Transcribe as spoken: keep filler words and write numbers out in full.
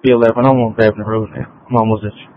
feel that phenomenal grabbing the road now. I'm almost at you.